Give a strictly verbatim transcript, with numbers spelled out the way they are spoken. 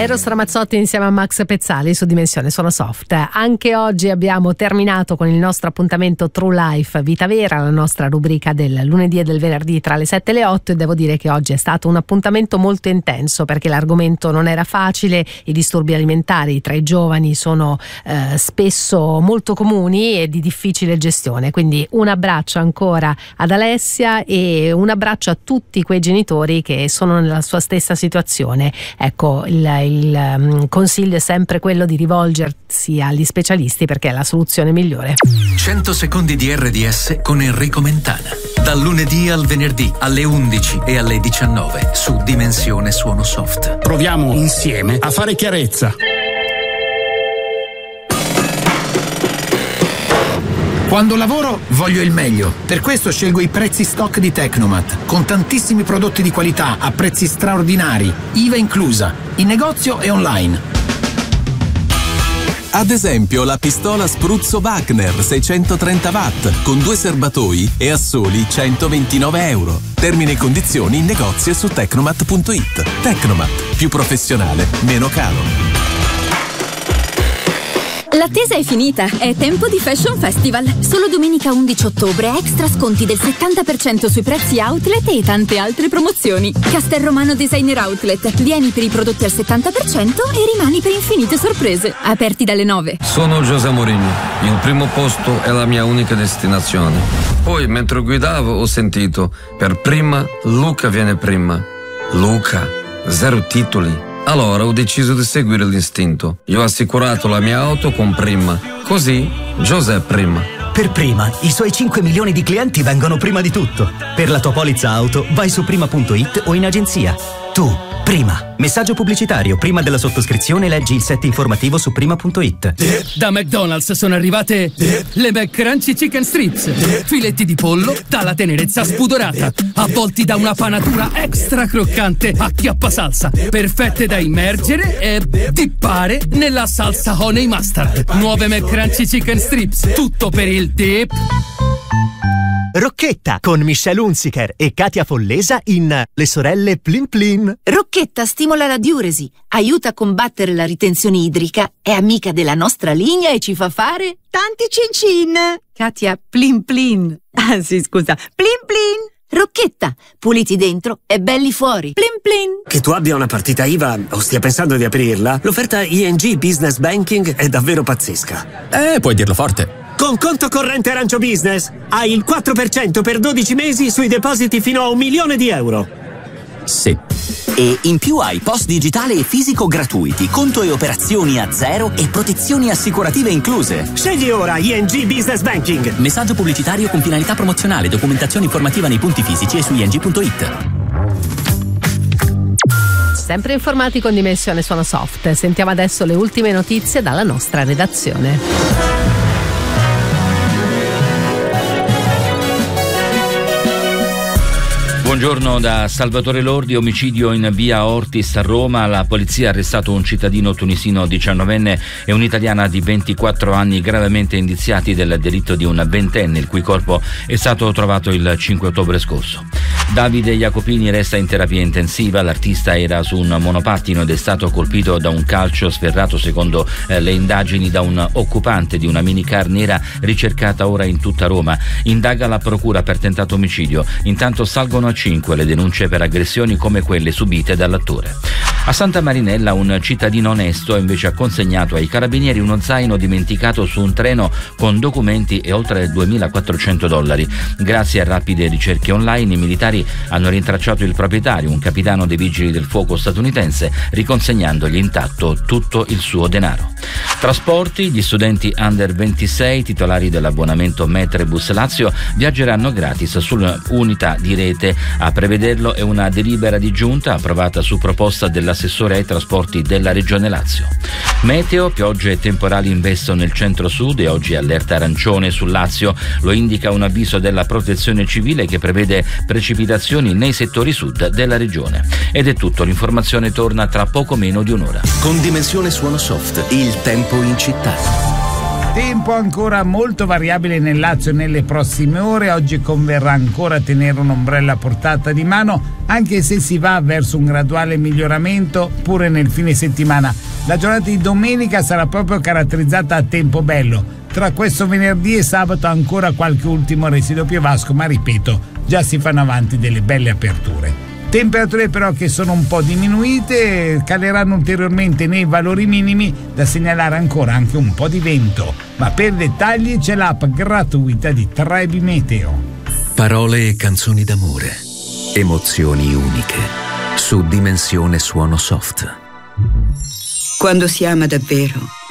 Eros Ramazzotti insieme a Max Pezzali su Dimensione Suono Soft. Anche oggi abbiamo terminato con il nostro appuntamento True Life Vita Vera, la nostra rubrica del lunedì e del venerdì tra le sette e le otto, e devo dire che oggi è stato un appuntamento molto intenso perché l'argomento non era facile. I disturbi alimentari tra i giovani sono eh, spesso molto comuni e di difficile gestione, quindi un abbraccio ancora ad Alessia e un abbraccio a tutti quei genitori che sono nella sua stessa situazione. Ecco, il, il um, consiglio è sempre quello di rivolgersi agli specialisti perché è la soluzione migliore. cento secondi di R D S con Enrico Mentana. Dal lunedì al venerdì alle undici e alle diciannove su Dimensione Suono Soft. Proviamo insieme a fare chiarezza. Quando lavoro voglio il meglio, per questo scelgo i prezzi stock di Tecnomat, con tantissimi prodotti di qualità a prezzi straordinari, I V A inclusa, in negozio e online. Ad esempio la pistola Spruzzo Wagner seicentotrenta watt con due serbatoi e a soli centoventinove euro. Termini e condizioni in negozio su tecnomat punto it. Tecnomat, più professionale, meno caro. L'attesa è finita, è tempo di Fashion Festival. Solo domenica undici ottobre extra sconti del settanta per cento sui prezzi outlet e tante altre promozioni. Castelromano Designer Outlet. Vieni per i prodotti al settanta per cento e rimani per infinite sorprese. Aperti dalle nove. Sono José Mourinho. Il primo posto è la mia unica destinazione. Poi, mentre guidavo, ho sentito: per prima, Luca viene prima. Luca, zero titoli. Allora ho deciso di seguire l'istinto. Io ho assicurato la mia auto con Prima. Così José Prima. Per Prima, i suoi cinque milioni di clienti vengono prima di tutto. Per la tua polizza auto, vai su prima punto it o in agenzia. Tu, Prima. Messaggio pubblicitario. Prima della sottoscrizione leggi il set informativo su prima punto it. Da McDonald's sono arrivate le McCrunchy Chicken Strips. Filetti di pollo dalla tenerezza spudorata, avvolti da una panatura extra croccante a chiappa salsa, perfette da immergere e dippare nella salsa honey mustard. Nuove McCrunchy Chicken Strips. Tutto per il dip. Rocchetta con Michelle Hunziker e Katia Follesa in Le sorelle Plin Plin. Rocchetta stimola la diuresi, aiuta a combattere la ritenzione idrica, è amica della nostra linea e ci fa fare tanti cin cin. Katia, Plin Plin. Ah sì, scusa, Plin Plin. Rocchetta, puliti dentro e belli fuori. Plin Plin. Che tu abbia una partita I V A o stia pensando di aprirla, l'offerta I N G Business Banking è davvero pazzesca. Eh, puoi dirlo forte. Con conto corrente Arancio Business hai il quattro per cento per dodici mesi sui depositi fino a un milione di euro. Sì. E in più hai post digitale e fisico gratuiti, conto e operazioni a zero e protezioni assicurative incluse. Scegli ora I N G Business Banking. Messaggio pubblicitario con finalità promozionale, documentazione informativa nei punti fisici e su i n g punto it. Sempre informati con Dimensione Suono Soft. Sentiamo adesso le ultime notizie dalla nostra redazione. Buongiorno da Salvatore Lordi. Omicidio in via Ortis a Roma. La polizia ha arrestato un cittadino tunisino diciannovenne e un'italiana di ventiquattro anni gravemente indiziati del delitto di un ventenne il cui corpo è stato trovato il cinque ottobre scorso. Davide Jacopini resta in terapia intensiva. L'artista era su un monopattino ed è stato colpito da un calcio sferrato, secondo eh, le indagini, da un occupante di una minicar nera ricercata ora in tutta Roma. Indaga la procura per tentato omicidio. Intanto salgono a cinque le denunce per aggressioni come quelle subite dall'attore. A Santa Marinella un cittadino onesto invece ha consegnato ai carabinieri uno zaino dimenticato su un treno con documenti e oltre duemilaquattrocento dollari. Grazie a rapide ricerche online i militari hanno rintracciato il proprietario, un capitano dei vigili del fuoco statunitense, riconsegnandogli intatto tutto il suo denaro. Trasporti: gli studenti under ventisei titolari dell'abbonamento Metrebus Lazio viaggeranno gratis sull'unità di rete. A prevederlo è una delibera di giunta approvata su proposta dell'assessore ai trasporti della Regione Lazio. Meteo: piogge e temporali investono nel centro-sud e oggi allerta arancione sul Lazio. Lo indica un avviso della Protezione Civile che prevede precipitazioni nei settori sud della regione. Ed è tutto, l'informazione torna tra poco meno di un'ora. Con Dimensione Suono Soft, il tempo in città. Tempo ancora molto variabile nel Lazio e nelle prossime ore. Oggi converrà ancora tenere un'ombrella a portata di mano, anche se si va verso un graduale miglioramento pure nel fine settimana. La giornata di domenica sarà proprio caratterizzata a tempo bello. Tra questo venerdì e sabato ancora qualche ultimo residuo piovasco, ma ripeto, già si fanno avanti delle belle aperture. Temperature però che sono un po' diminuite, caleranno ulteriormente nei valori minimi, da segnalare ancora anche un po' di vento. Ma per dettagli c'è l'app gratuita di Trebi Meteo. Parole e canzoni d'amore, emozioni uniche, su Dimensione Suono Soft. Quando si ama davvero,